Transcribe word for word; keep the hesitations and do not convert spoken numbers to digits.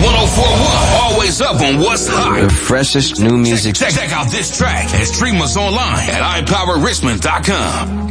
oh four one. Always up on what's hot. The freshest new music. Check, check, check out this track and stream us online at i power richmond dot com.